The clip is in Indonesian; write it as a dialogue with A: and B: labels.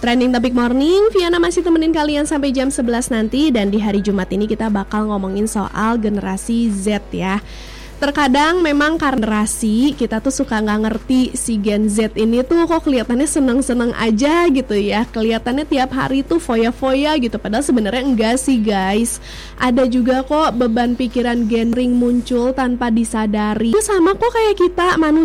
A: Trending Topic Morning, Viana masih temenin kalian sampai jam 11 nanti. Dan di hari Jumat ini kita bakal ngomongin soal generasi Z ya. Terkadang memang karena generasi kita tuh suka gak ngerti si Gen Z ini tuh kok kelihatannya seneng-seneng aja gitu ya. Kelihatannya tiap hari tuh foya-foya gitu. Padahal sebenarnya enggak sih guys. Ada juga kok beban pikiran Gen ring muncul tanpa disadari. Itu sama kok kayak kita manusia